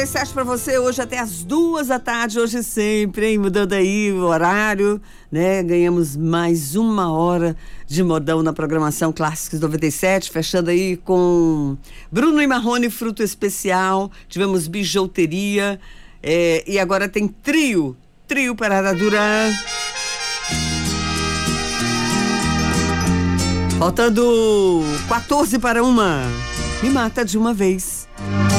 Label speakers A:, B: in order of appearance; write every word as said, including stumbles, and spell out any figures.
A: Sete para você hoje até as duas da tarde, hoje sempre, hein? Mudando aí o horário, né? Ganhamos mais uma hora de modão na programação Clássicos noventa e sete, fechando aí com Bruno e Marrone, Fruto Especial, tivemos Bijuteria, é, e agora tem trio, trio Parada Dura. Faltando quatorze para uma, me mata de uma vez.